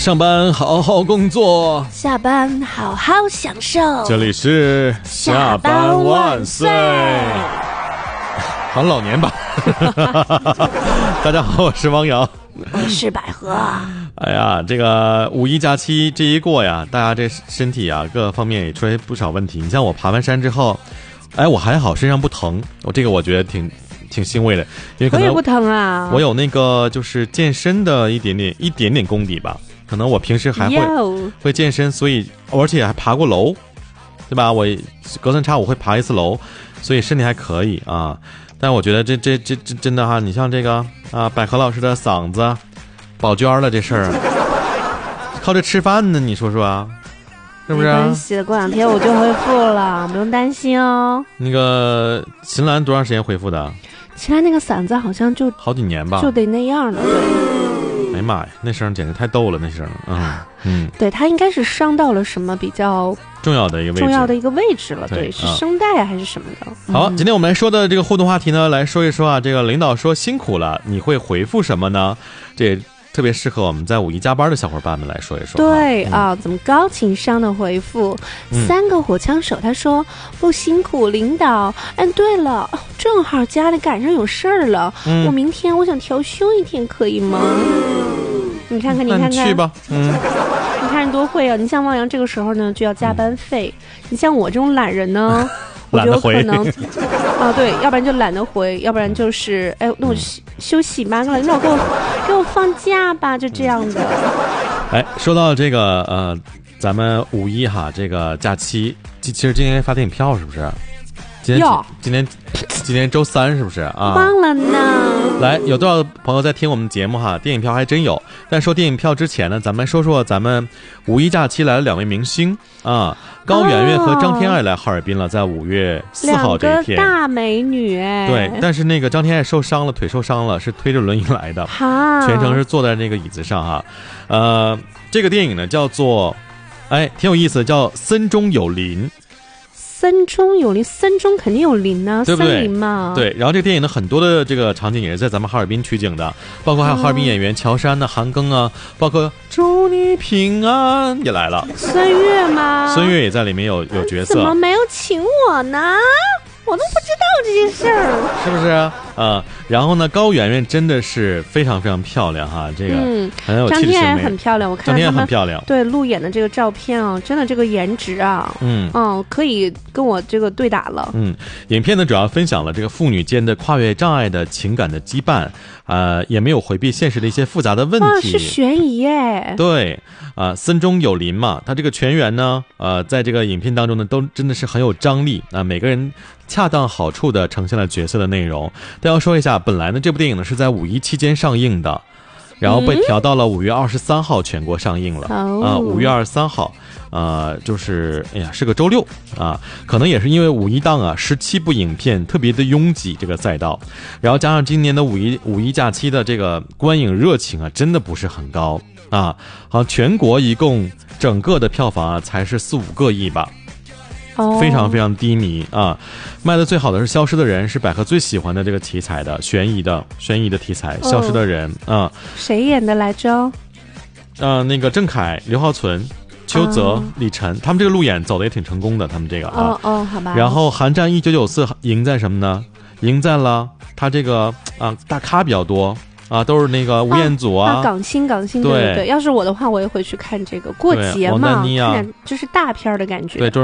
上班好好工作， 下班好好享受。 这里是下班万岁，好像老年吧。大家好，我是汪洋， 我是百合。 哎呀，这个五一假期这一过呀，大家这身体啊各方面也出现不少问题。你像我爬完山之后，哎，我还好，身上不疼，我觉得挺欣慰的，因为可能我也不疼啊， 我有那个就是健身的一点点功底吧，可能我平时还会健身，所以而且还爬过楼，对吧？我隔三差五会爬一次楼，所以身体还可以啊。但我觉得这真的哈，你像这个啊，百合老师的嗓子宝娟了，这事儿靠这吃饭呢，你说说啊，是不是？ 没关系，过2天我就恢复了，不用担心哦。 那个秦岚多长时间恢复的？ 秦岚那个嗓子好像就好几年吧， 就得那样了。对， 哎呀妈呀，那声简直太逗了，那声对，他应该是伤到了什么比较重要的一个位置了， 对，是声带还是什么的。 好，今天我们来说的这个互动话题呢，来说一说啊，这个领导说辛苦了，你会回复什么呢？这也特别适合我们在五一加班的小伙伴们来说一说。 对啊，怎么高情商的回复？3个火枪手他说不辛苦，领导。哎，对了，正好家里赶上有事儿了，我明天我想调休1天，可以吗？你看看， 那你去吧。 你看人多会啊！你像汪洋这个时候呢就要加班费，你像我这种懒人呢，我就有可能啊，对，要不然就懒得回，要不然就是哎，那我休息吧，领导给我放假吧，就这样的。 哎，说到这个咱们五一哈，这个假期，其实今天发电影票是不是？今天周3是不是啊？ 忘了呢。 来，有多少朋友在听我们节目哈？电影票还真有。但说电影票之前呢，咱们说说咱们五一假期来了2位明星啊，高圆圆和张天爱来哈尔滨了，在5月4号这一天。 2个大美女哎。 对，但是那个张天爱受伤了，腿受伤了，是推着轮椅来的，全程是坐在那个椅子上哈。这个电影呢叫做，哎，挺有意思的，叫《森中有林》。 森中有林，森中肯定有林啊， 对不对？ 森林嘛。 对，然后这个电影的很多的这个场景也是在咱们哈尔滨取景的，包括还有哈尔滨演员乔杉的韩庚啊，包括祝你平安也来了。 孙悦吗？ 孙悦也在里面有角色。 怎么没有请我呢？我都不知道这件事儿， 是不是啊？然后呢，高圆圆真的是非常非常漂亮哈，这个很有气质。 张天爱很漂亮，我看张天爱很漂亮， 对路演的这个照片啊，真的这个颜值啊，可以跟我这个对打了。 影片呢主要分享了这个父女间的跨越障碍的情感的羁绊，也没有回避现实的一些复杂的问题。 是悬疑耶。 对森中有林嘛，他这个全员呢，在这个影片当中呢，都真的是很有张力啊，每个人恰当好处的呈现了角色的内容。但要说一下，本来呢这部电影呢是在五一期间上映的，然后被调到了5月23号全国上映了。5月23号，就是哎呀是个周六啊，可能也是因为五一档啊，17部影片特别的拥挤这个赛道，然后加上今年的五一假期的这个观影热情啊，真的不是很高啊。好，全国一共整个的票房啊才是4-5个亿吧。非常非常低迷啊！卖的最好的是《消失的人》，是百合最喜欢的这个题材的悬疑的题材，《消失的人》啊。 谁演的来着？ 那个郑恺、刘浩存、邱泽、李晨，他们这个路演走的也挺成功的，他们这个好吧。 然后《寒战1994》赢在什么呢？赢在了他这个大咖比较多。都是那个吴彦祖港星，对。要是我的话，我也会去看这个过节嘛，看就是大片的感觉。 对，